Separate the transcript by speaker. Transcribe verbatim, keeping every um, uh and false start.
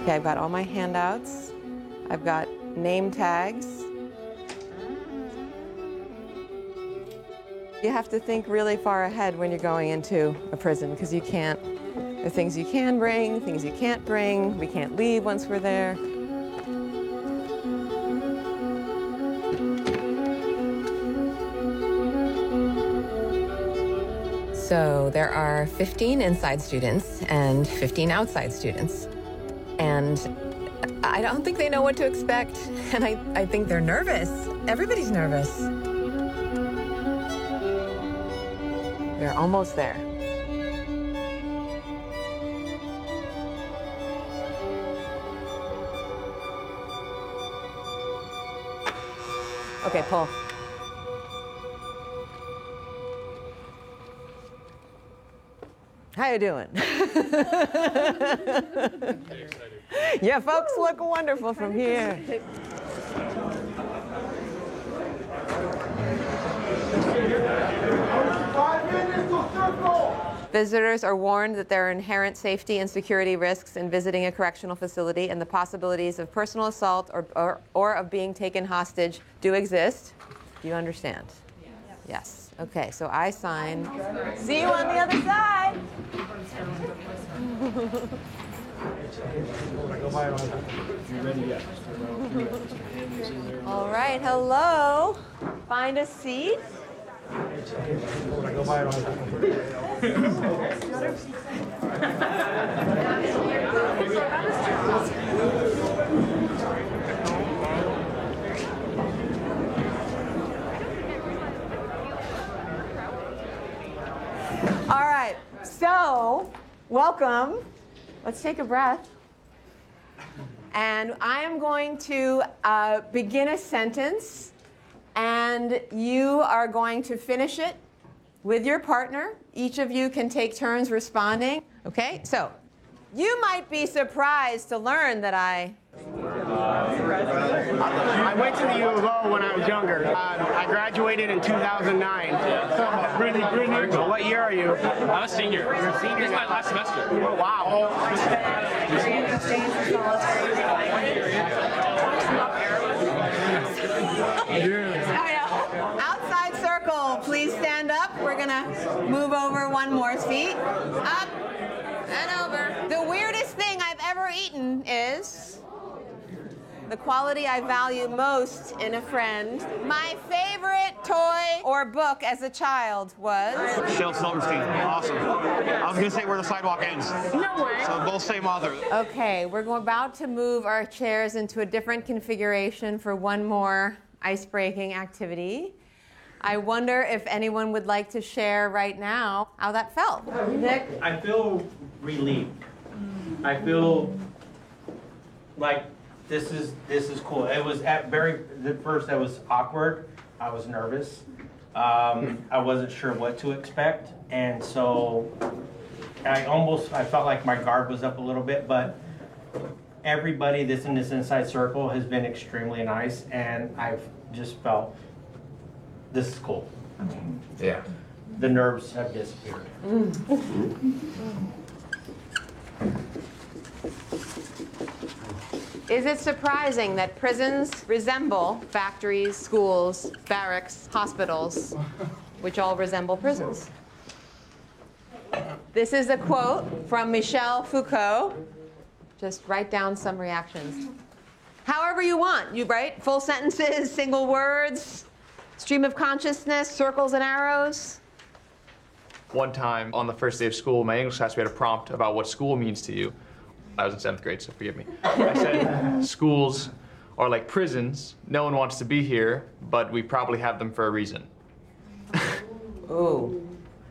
Speaker 1: Okay, I've got all my handouts. I've got name tags. You have to think really far ahead when you're going into a prison because you can't, there are things you can bring, things you can't bring. We can't leave once we're there. So there are fifteen inside students and fifteen outside students. And I don't think they know what to expect. And I, I think they're nervous. Everybody's nervous. We're almost there. Okay, pull. How you doing? Yeah, folks look wonderful from here. Visitors are warned that there are inherent safety and security risks in visiting a correctional facility, and the possibilities of personal assault or, or, or of being taken hostage do exist. Do you understand? Yes. Yes. Okay, so I sign. See you on the other side. All right, hello. Find a seat. All right, so welcome. Let's take a breath. And I am going to uh, begin a sentence, and you are going to finish it with your partner. Each of you can take turns responding. Okay, so you might be surprised to learn that I...
Speaker 2: I went to the U of O when I was younger. Uh, I graduated in two thousand nine. Brittany, Brittany. What year are you?
Speaker 3: I'm a senior.
Speaker 2: You're a senior.
Speaker 3: This is my last semester.
Speaker 2: Oh, wow.
Speaker 1: Outside circle, please stand up. We're gonna move over one more feet. Up and over. The weirdest thing I've ever eaten is the quality I value most in a friend. My favorite toy or book as a child was...
Speaker 4: Shel Silverstein, awesome. I was gonna say Where the Sidewalk Ends.
Speaker 1: No way.
Speaker 4: So both same author.
Speaker 1: Okay, we're about to move our chairs into a different configuration for one more ice-breaking activity. I wonder if anyone would like to share right now how that felt. Nick?
Speaker 5: I feel relieved. I feel like this is this is cool. It was at very at first I was awkward. I was nervous. Um, I wasn't sure what to expect, and so I almost I felt like my guard was up a little bit. But everybody that's in this inside circle has been extremely nice, and I've just felt this is cool.
Speaker 4: Yeah.
Speaker 5: The nerves have disappeared.
Speaker 1: Is it surprising that prisons resemble factories, schools, barracks, hospitals, which all resemble prisons? This is a quote from Michel Foucault. Just write down some reactions. However you want. You write full sentences, single words, stream of consciousness, circles and arrows.
Speaker 3: One time on the first day of school, my English class, we had a prompt about what school means to you. I was in seventh grade, so forgive me. I said, schools are like prisons. No one wants to be here, but we probably have them for a reason.
Speaker 1: Ooh.